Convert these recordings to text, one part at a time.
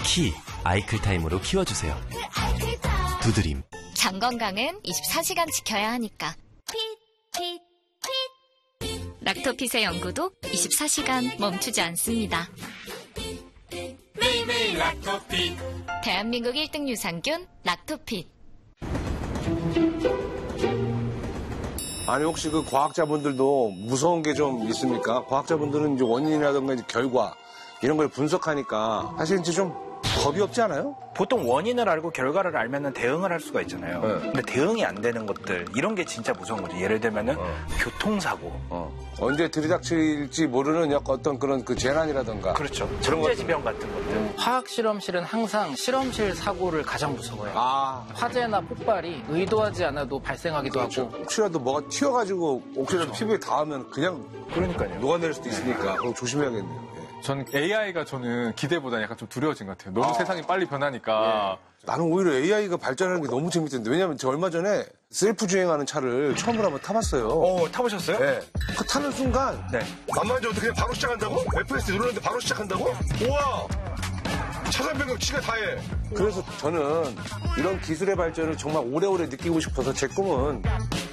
키 아이클타임으로 키워주세요. 두드림. 장 건강은 24시간 지켜야 하니까. 락토핏의 연구도 24시간 멈추지 않습니다. 매일매일 락토핏. 대한민국 1등 유산균 락토핏. 아니 혹시 그 과학자분들도 무서운 게 좀 있습니까? 과학자분들은 이제 원인이라든가 이제 결과 이런 걸 분석하니까 사실 이제 좀 겁이 없지 않아요? 보통 원인을 알고 결과를 알면은 대응을 할 수가 있잖아요. 네. 근데 대응이 안 되는 것들 이런 게 진짜 무서운 거죠. 예를 들면은 교통사고. 언제 들이닥칠지 모르는 어떤 그런 그 재난이라든가. 그렇죠. 천재지변 같은 것들. 화학 실험실은 항상 실험실 사고를 가장 무서워해요. 아, 화재나 폭발이 의도하지 않아도 발생하기도 그렇죠. 하고. 혹시라도 뭐가 튀어가지고 혹시라도 피부에 닿으면 그냥 그러니까요. 녹아낼 수도 있으니까 그럼 조심해야겠네요. 예. 전 AI가 저는 기대보다 약간 좀 두려워진 것 같아요. 너무 세상이 빨리 변하니까. 나는 오히려 AI가 발전하는 게 너무 재밌던데. 왜냐면 저 얼마 전에 셀프 주행하는 차를 처음으로 한번 타봤어요. 타보셨어요? 네. 그 타는 순간 네. 만만하지 어떻게 그냥 바로 시작한다고? FPS 누르는데 바로 시작한다고? 우와! 차선 변경 지가 다 해. 그래서 저는 이런 기술의 발전을 정말 오래오래 느끼고 싶어서 제 꿈은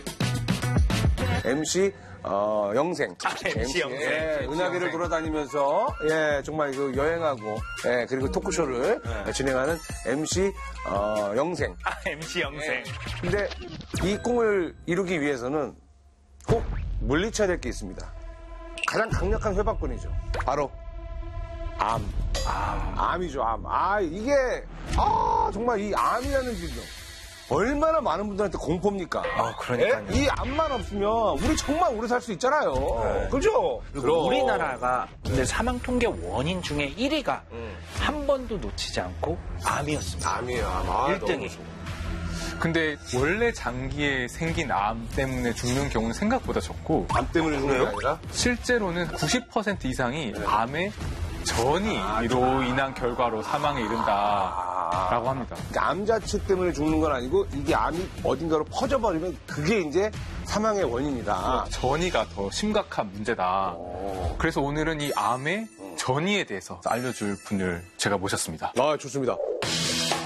MC 영생. MC 영생. 예, 은하계를 돌아다니면서 정말 그 여행하고 그리고 토크쇼를 진행하는 MC 영생. MC 영생. 근데 이 꿈을 이루기 위해서는 꼭 물리쳐야 될 게 있습니다. 가장 강력한 회복근이죠. 바로 암이죠, 암. 이게 정말 이 암이라는 질병. 얼마나 많은 분들한테 공포입니까? 그러니까요. 이 암만 없으면 우리 정말 오래 살 수 있잖아요. 그죠? 그리고 우리나라가 근데 사망 통계 원인 중에 1위가 한 번도 놓치지 않고 암이었습니다. 암이에요, 암. 1등이. 근데 원래 장기에 생긴 암 때문에 죽는 경우는 생각보다 적고 암 때문에 죽는 게 아니라? 실제로는 90% 이상이 암의 전이로 인한 결과로 사망에 이른다라고 합니다. 그러니까 암 자체 때문에 죽는 건 아니고 이게 암이 어딘가로 퍼져버리면 그게 이제 사망의 원인이다. 전이가 더 심각한 문제다. 그래서 오늘은 이 암의 전이에 대해서 알려줄 분을 제가 모셨습니다. 좋습니다.